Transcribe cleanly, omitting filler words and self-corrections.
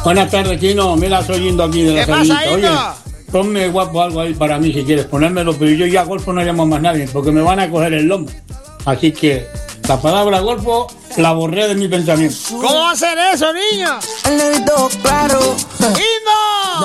Buenas tardes, Chino. Mira, soy Indo aquí de la salita. Oye, ponme guapo algo ahí para mí si quieres ponérmelo, pero yo ya golfo no llamo a más nadie porque me van a coger el lomo. Así que la palabra golfo la borré de mi pensamiento. ¿Cómo va a ser eso, niño? El negrito claro. ¡Indo!